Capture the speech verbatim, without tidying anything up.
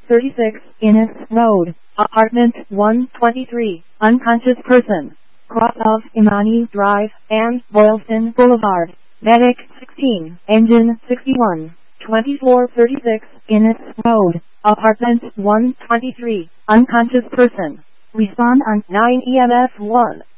thirty-six, Innis Road, Apartment one twenty-three, unconscious person, cross of Imani Drive and Boylston Boulevard. Medic sixteen, Engine sixty-one, twenty-four thirty-six, Innis Road, Apartment one twenty-three, unconscious person. Respond on nine E M F one.